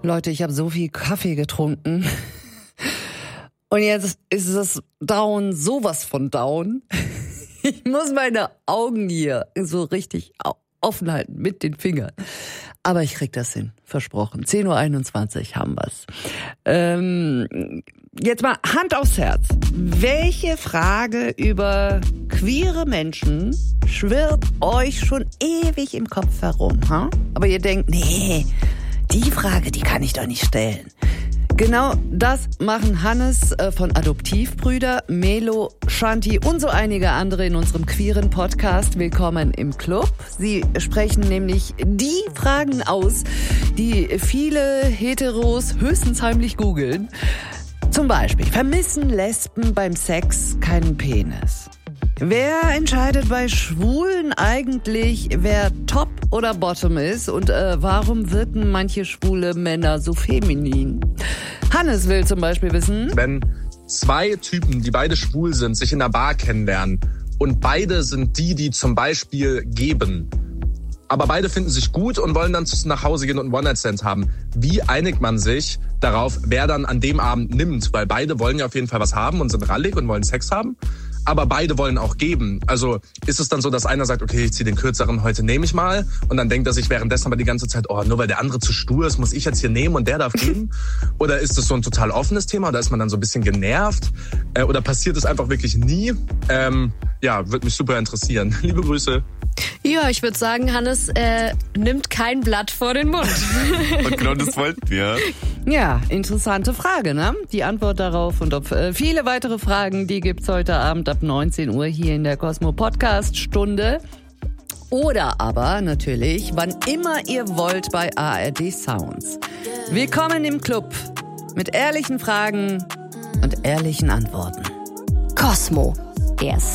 Leute, ich habe so viel Kaffee getrunken. Und jetzt ist es down, sowas von down. Ich muss meine Augen hier so richtig offen halten mit den Fingern. Aber ich krieg das hin, versprochen. 10:21 Uhr haben wir's. Jetzt mal Hand aufs Herz. Welche Frage über queere Menschen schwirrt euch schon ewig im Kopf herum? Ha? Aber ihr denkt, nee, die Frage, die kann ich doch nicht stellen. Genau das machen Hannes von Adoptivbrüder, Melo, Shanti und so einige andere in unserem queeren Podcast. Willkommen im Club. Sie sprechen nämlich die Fragen aus, die viele Heteros höchstens heimlich googeln. Zum Beispiel, vermissen Lesben beim Sex keinen Penis? Wer entscheidet bei Schwulen eigentlich, wer Top oder Bottom ist? Und warum wirken manche schwule Männer so feminin? Hannes will zum Beispiel wissen, wenn zwei Typen, die beide schwul sind, sich in einer Bar kennenlernen und beide sind die zum Beispiel geben, aber beide finden sich gut und wollen dann nach Hause gehen und einen One-Night-Stand haben. Wie einigt man sich darauf, wer dann an dem Abend nimmt? Weil beide wollen ja auf jeden Fall was haben und sind rallig und wollen Sex haben. Aber beide wollen auch geben. Also ist es dann so, dass einer sagt, okay, ich ziehe den kürzeren, heute nehme ich mal. Und dann denkt er sich währenddessen aber die ganze Zeit, oh, nur weil der andere zu stur ist, muss ich jetzt hier nehmen und der darf geben? Oder ist es so ein total offenes Thema? Oder ist man dann so ein bisschen genervt? Oder passiert es einfach wirklich nie? Würde mich super interessieren. Liebe Grüße. Ja, ich würde sagen, Hannes nimmt kein Blatt vor den Mund. Und genau das wollten wir. Ja, interessante Frage, ne? Die Antwort darauf und auf viele weitere Fragen, die gibt's heute Abend ab 19 Uhr hier in der Cosmo Podcast Stunde. Oder aber natürlich, wann immer ihr wollt bei ARD Sounds. Willkommen im Club mit ehrlichen Fragen und ehrlichen Antworten. Cosmo, der